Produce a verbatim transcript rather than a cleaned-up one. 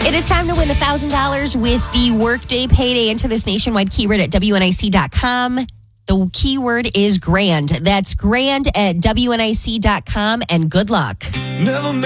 It is time to win one thousand dollars with the Workday Payday. Enter this nationwide keyword at W N I C dot com. The keyword is grand. That's grand at W N I C dot com, and good luck. Never